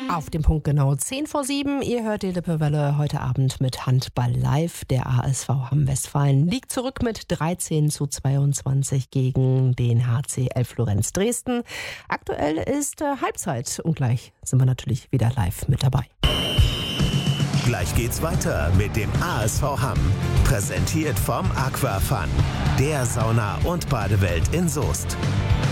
Auf den Punkt genau 10 vor 7. Ihr hört die Lippewelle heute Abend mit Handball live. Der ASV Hamm Westfalen liegt zurück mit 13:22 gegen den HCL Florenz Dresden. Aktuell ist Halbzeit und gleich sind wir natürlich wieder live mit dabei. Gleich geht's weiter mit dem ASV Hamm. Präsentiert vom Aquafun, der Sauna- und Badewelt in Soest.